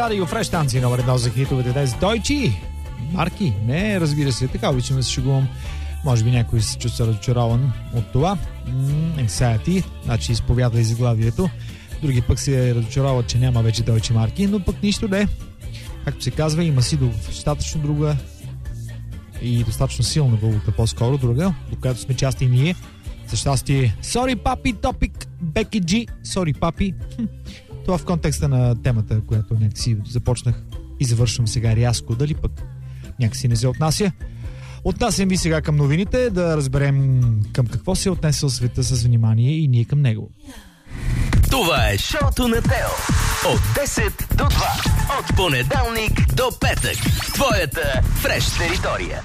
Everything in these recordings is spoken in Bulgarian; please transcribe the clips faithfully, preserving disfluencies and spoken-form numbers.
Радио Фреш, станция номер едно за хитовете днес. Дойчи! Марки? Не, разбира се, така обичаме да се шегувам. Може би някой се чувства разочарован от това. Anxiety, значи изповядва изглавието. Други пък се разочароват, че няма вече Дойчи марки, но пък нищо не. Както се казва, има си достатъчно друга и достатъчно силна валута, по-скоро друга, до която сме части и ние. За щастие, sorry папи, топик, Беки Джи, sorry папи. Това в контекста на темата, която някакси започнах и завършвам сега рязко, дали пък някакси не се отнася. Отнасям ви сега към новините, да разберем към какво се е отнесъл света с внимание и ние към него. Това е шоуто на Тео. От десет до два. От понеделник до петък. Твоята фреш територия.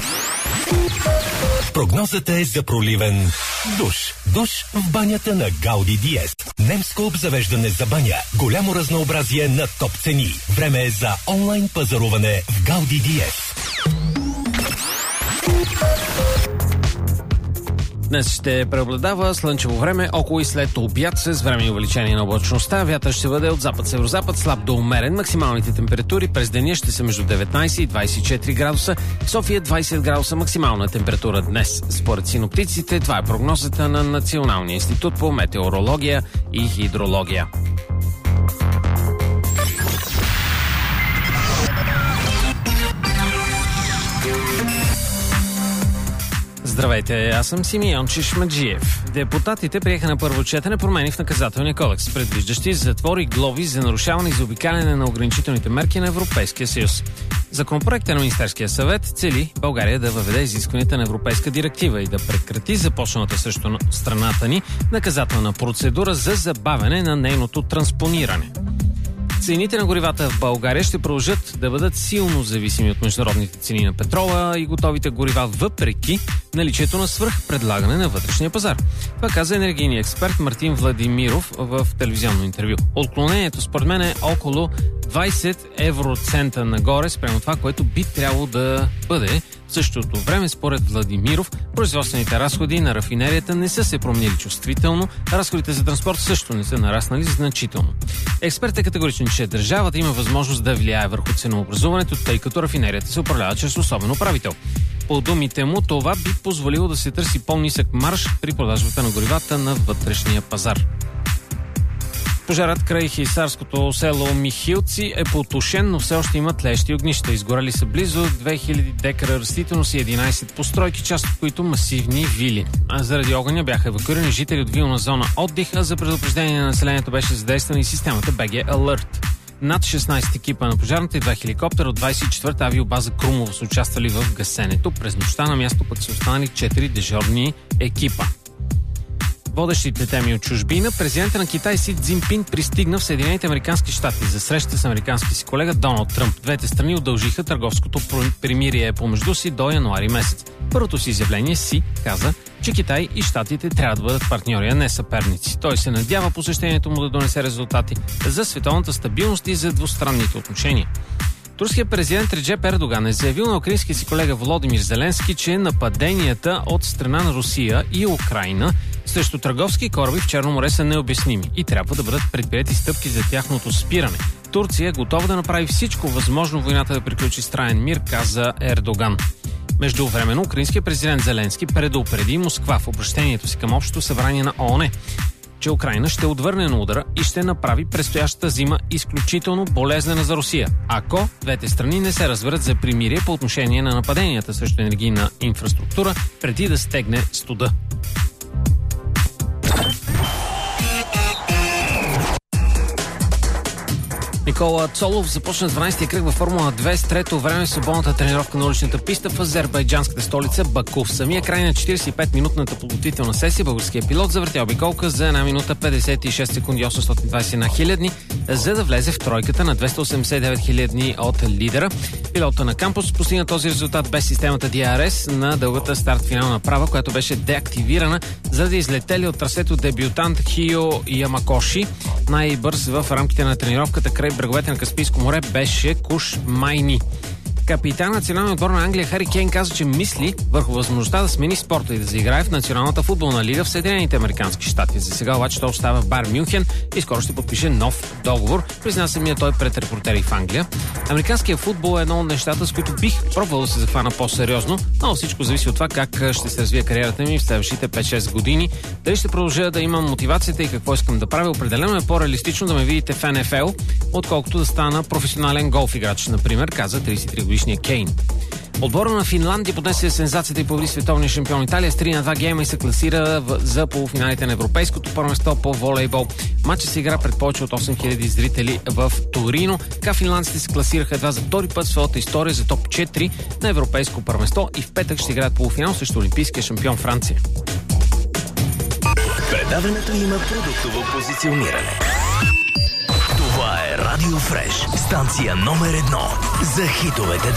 Прогнозата е за проливен душ. Душ в банята на Гауди Диест. Немско обзавеждане за баня. Голямо разнообразие на топ цени. Време е за онлайн пазаруване в Гауди Диест. Днес ще преобладава слънчево време, около и след обяд с време и увеличение на облачността. Вятър ще бъде от запад-северозапад, слаб до умерен. Максималните температури през деня ще са между деветнайсет и двайсет и четири градуса. В София двайсет градуса максимална температура днес. Според синоптиците, това е прогнозата на Националния институт по метеорология и хидрология. Здравейте, аз съм Симеон Чешмаджиев. Депутатите приеха на първо четене промени в наказателния кодекс, предвиждащи затвор и глоби за нарушаване и заобикаляне на ограничителните мерки на Европейския съюз. Законопроектът на Министерския съвет цели България да въведе изискванията на Европейска директива и да прекрати започната срещу страната ни наказателна процедура за забавяне на нейното транспониране. Цените на горивата в България ще продължат да бъдат силно зависими от международните цени на петрола и готовите горива, въпреки наличието на свръхпредлагане на вътрешния пазар. Това каза енергийният експерт Мартин Владимиров в телевизионно интервю. Отклонението според мен е около двайсет евроцента нагоре спрямо това, което би трябвало да бъде. В същото време, според Владимиров, производствените разходи на рафинерията не са се променили чувствително, а разходите за транспорт също не са нараснали значително. Експертът е категоричен, че държавата има възможност да влияе върху ценообразуването, тъй като рафинерията се управлява чрез особен управител. По думите му, това би позволило да се търси по-нисък марж при продажбата на горивата на вътрешния пазар. Пожарът край хисарското село Михилци е потушен, но все още има тлеещи огнища. Изгорели са близо две хиляди декара растителност и единайсет постройки, част от които масивни вили. А заради огъня бяха евакуирани жители от вилна зона отдих, а за предупреждение на населението беше задействана и системата би джи Alert. Над шестнайсет екипа на пожарната и два хеликоптера от двайсет и четвърта авиобаза Крумово са участвали в гасенето. През нощта на място пък са останали четири дежурни екипа. Водещите теми от чужбина, президентът на Китай Си Цзинпин пристигна в Съединените американски щати за среща с американски си колега Доналд Тръмп. Двете страни удължиха търговското примирие помежду си до януари месец. Първото си изявление Си каза, че Китай и щатите трябва да бъдат партньори, а не съперници. Той се надява посещението му да донесе резултати за световната стабилност и за двустранните отношения. Турският президент Реджеп Ердоган е заявил на украинския си колега Володимир Зеленски, че нападенията от страна на Русия и Украйна срещу търговски кораби в Черно море са необясними и трябва да бъдат предприети стъпки за тяхното спиране. Турция е готова да направи всичко възможно войната да приключи с траен мир, каза Ердоган. Междувременно, украинският президент Зеленски предупреди Москва в обращението си към Общото събрание на ООН, че Украйна ще отвърне на удара и ще направи предстоящата зима изключително болезнена за Русия, ако двете страни не се разберат за примирие по отношение на нападенията срещу енергийна инфраструктура, преди да стегне студа. Никола Цолов започна дванайсети кръг във Формула две с трето време в свободната тренировка на уличната писта в азербайджанската столица Баку. В самия край на четирийсет и петминутната подготвителна сесия българският пилот завъртя обиколка за една минута петдесет и шест секунди и осемстотин двайсет и една хилядни, за да влезе в тройката на двеста осемдесет и девет хилядни от лидера. Пилота на кампус постигна този резултат без системата Ди Ар Ес на дългата старт-финална права, която беше деактивирана, за да излетели от трасето дебютант Хио Ямакоши. Най-бърз в рамките на тренировката край бреговете на Каспийско море беше Куш Майни. Капитан на националния отбор на Англия Хари Кейн каза, че мисли върху възможността да смени спорта и да заиграе в Националната футболна лига в Съединените американски щати. За сега обаче той остава в Байер Мюнхен и скоро ще подпише нов договор, призна самия той пред репортери в Англия. Американският футбол е едно от нещата, с които бих пробвал да се захвана по-сериозно, но всичко зависи от това как ще се развие кариерата ми в следващите пет-шест години. Дали ще продължа да имам мотивацията и какво искам да правя. Определено е по-реалистично да ме видите в Ен Еф Ел, отколкото да стана професионален голф играч, например, каза тридесет и три годишния Кейн. Отбора на Финландия поднесе сензацията и победи световния шампион Италия с три на два гейма и се класира в, за полуфиналите на Европейското първенство по волейбол. Матчът се игра пред повече от осем хиляди зрители в Торино. Така финландците се класираха едва за втори път в своята история за топ четири на Европейско първенство и в петък ще играят полуфинал срещу олимпийския шампион Франция. Предаването има продуктово позициониране. Това е Радио Фреш, станция номер едно за хитовете.